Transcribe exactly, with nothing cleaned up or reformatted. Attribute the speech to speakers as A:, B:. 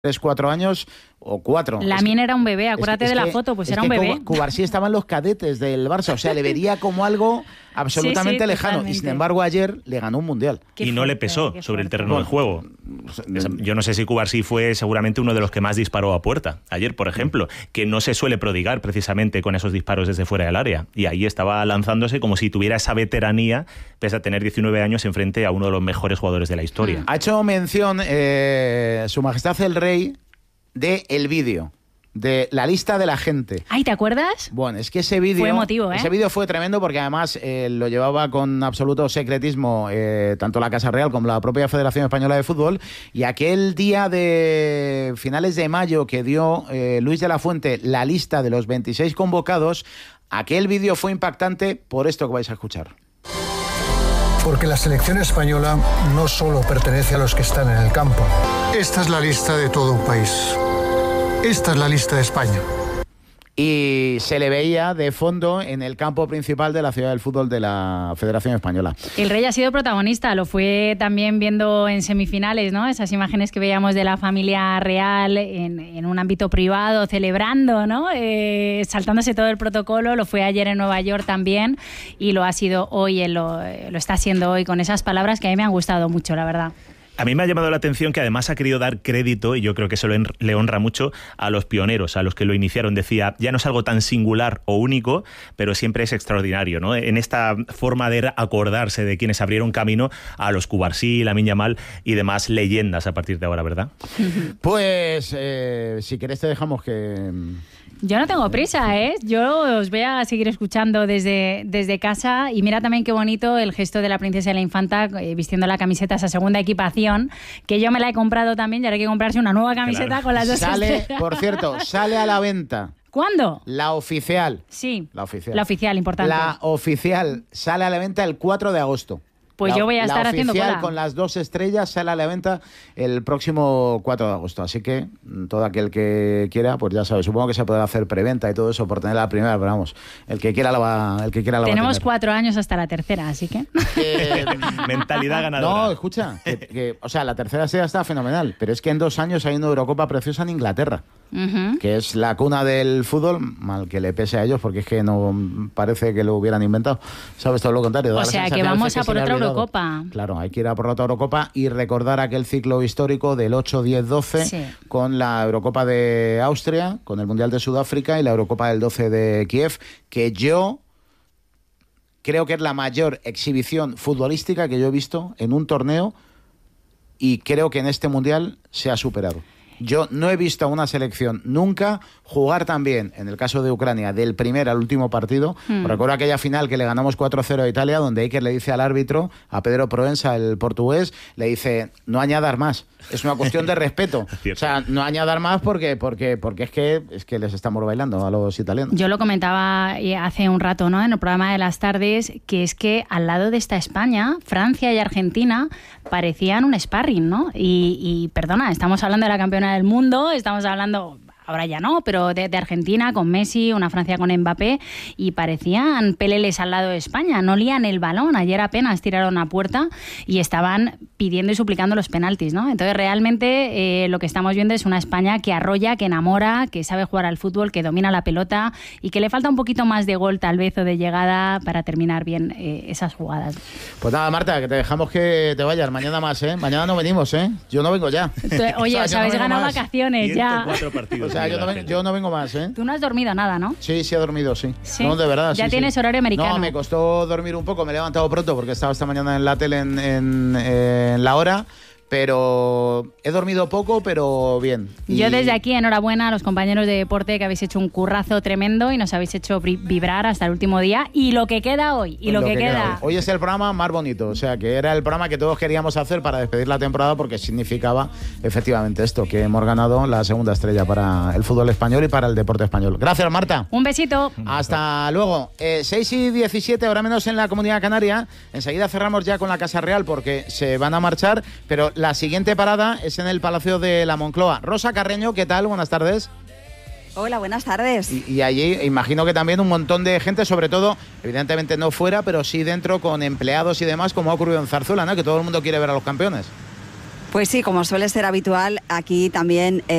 A: tres, cuatro años o cuatro.
B: Lamine era un bebé, acuérdate
A: es que,
B: de la
A: que,
B: foto, pues era
A: que
B: un bebé.
A: Cubarsí estaba en los cadetes del Barça, o sea, le vería como algo absolutamente
B: sí, sí,
A: lejano.
B: totalmente.
A: Y sin embargo ayer le ganó un mundial.
C: Qué y fuerte, no le pesó sobre el terreno
A: bueno,
C: de juego. Yo no sé si Cubarsí fue seguramente uno de los que más disparó a puerta. Ayer, por ejemplo, que no se suele prodigar precisamente con esos disparos desde fuera del área. Y ahí estaba lanzándose como si tuviera esa veteranía, pese a tener diecinueve años, enfrente a uno de los mejores jugadores de la historia.
A: Ha hecho mención eh, Su Majestad el Rey de el vídeo, de la lista de la gente.
B: Ay, ¿te acuerdas?
A: Bueno, es que ese vídeo
B: fue emotivo, ¿eh?
A: Ese vídeo fue tremendo porque además eh, lo llevaba con absoluto secretismo eh, tanto la Casa Real como la propia Federación Española de Fútbol, y aquel día de finales de mayo que dio eh, Luis de la Fuente la lista de los veintiséis convocados, aquel vídeo fue impactante por esto que vais a escuchar.
D: Porque la selección española no solo pertenece a los que están en el campo.
E: Esta es la lista de todo un país. Esta es la lista de España.
A: Y se le veía de fondo en el campo principal de la Ciudad del Fútbol de la Federación Española.
B: El Rey ha sido protagonista, lo fue también viendo en semifinales, ¿no? Esas imágenes que veíamos de la familia real en, en un ámbito privado, celebrando, ¿no? Eh, saltándose todo el protocolo, lo fue ayer en Nueva York también y lo ha sido hoy, lo, lo está haciendo hoy con esas palabras que a mí me han gustado mucho, la verdad.
C: A mí me ha llamado la atención que además ha querido dar crédito, y yo creo que eso le honra mucho, a los pioneros, a los que lo iniciaron. Decía, ya no es algo tan singular o único, pero siempre es extraordinario, ¿no? En esta forma de acordarse de quienes abrieron camino a los Cubarsí, Lamine Yamal y demás leyendas a partir de ahora, ¿verdad?
A: Pues, eh, si querés te dejamos que...
B: Yo no tengo prisa, ¿eh? Yo os voy a seguir escuchando desde, desde casa, y mira también qué bonito el gesto de la princesa y la infanta eh, vistiendo la camiseta, esa segunda equipación, que yo me la he comprado también y ahora hay que comprarse una nueva camiseta, claro, con las dos
A: sale,
B: estrellas.
A: Por cierto, sale a la venta.
B: ¿Cuándo?
A: La oficial.
B: Sí.
A: La oficial.
B: La oficial, importante.
A: La oficial sale a la venta el cuatro de agosto.
B: Pues
A: la,
B: yo voy a estar haciendo cola.
A: La oficial con las dos estrellas sale a la venta el próximo cuatro de agosto. Así que todo aquel que quiera, pues ya sabe, supongo que se podrá hacer preventa y todo eso por tener la primera, pero vamos, el que quiera la va, el que quiera la
B: Tenemos
A: va a tener.
B: cuatro años hasta la tercera, así que...
A: Eh,
C: mentalidad ganadora.
A: No, escucha, que, que, o sea, la tercera estrella está fenomenal, pero es que en dos años hay una Eurocopa preciosa en Inglaterra. Uh-huh. Que es la cuna del fútbol, mal que le pese a ellos, porque es que no parece que lo hubieran inventado, sabes, todo lo contrario.
B: O sea, que vamos a por otra Eurocopa.
A: Claro, hay que ir a por otra Eurocopa y recordar aquel ciclo histórico del ocho, diez, doce, sí, con la Eurocopa de Austria, con el Mundial de Sudáfrica y la Eurocopa del doce de Kiev, que yo creo que es la mayor exhibición futbolística que yo he visto en un torneo, y creo que en este Mundial se ha superado. Yo no he visto a una selección nunca jugar tan bien, en el caso de Ucrania, del primer al último partido. Mm. Recuerdo aquella final que le ganamos cuatro cero a Italia, donde Iker le dice al árbitro, a Pedro Proença, el portugués, le dice, no añadas más. Es una cuestión de respeto. O sea, no añadar más porque, porque, porque es, que, es que les estamos bailando a los italianos.
B: Yo lo comentaba hace un rato, ¿no?, en el programa de las tardes, que es que al lado de esta España, Francia y Argentina parecían un sparring, ¿no? Y, y perdona, estamos hablando de la campeona del mundo, estamos hablando... Ahora ya no, pero de, de Argentina con Messi, una Francia con Mbappé, y parecían peleles al lado de España, no lían el balón. Ayer apenas tiraron a puerta y estaban pidiendo y suplicando los penaltis, ¿no? Entonces realmente eh, lo que estamos viendo es una España que arrolla, que enamora, que sabe jugar al fútbol, que domina la pelota y que le falta un poquito más de gol tal vez o de llegada para terminar bien eh, esas jugadas.
A: Pues nada, Marta, que te dejamos que te vayas. Mañana más, ¿eh? Mañana no venimos, ¿eh? Yo no vengo ya.
B: Entonces, oye, o sea, os habéis no ganado más. Vacaciones ya.
C: Partidos.
A: O sea, yo no, ven, yo no vengo más, ¿eh?
B: Tú no has dormido nada, ¿no?
A: Sí, sí he dormido, sí.
B: ¿Sí?
A: No, de verdad,
B: ya
A: sí,
B: tienes
A: sí.
B: horario americano.
A: No, me costó dormir un poco, me he levantado pronto porque estaba esta mañana en la tele en, en, en la hora, pero he dormido poco, pero bien.
B: Y... Yo desde aquí, enhorabuena a los compañeros de deporte, que habéis hecho un currazo tremendo y nos habéis hecho vibrar hasta el último día. Y lo que queda hoy, y lo, lo que, que queda... queda
A: hoy. hoy es el programa más bonito, o sea, que era el programa que todos queríamos hacer para despedir la temporada, porque significaba efectivamente esto, que hemos ganado la segunda estrella para el fútbol español y para el deporte español. Gracias, Marta.
B: Un besito.
A: Hasta luego. Eh, seis y diecisiete, ahora menos en la Comunidad Canaria. Enseguida cerramos ya con la Casa Real porque se van a marchar, pero la siguiente parada es en el Palacio de la Moncloa. Rosa Carreño, ¿qué tal? Buenas tardes.
F: Hola, buenas tardes.
A: Y, y allí imagino que también un montón de gente, sobre todo, evidentemente no fuera, pero sí dentro con empleados y demás, como ha ocurrido en Zarzuela, ¿no? Que todo el mundo quiere ver a los campeones.
F: Pues sí, como suele ser habitual, aquí también... Eh,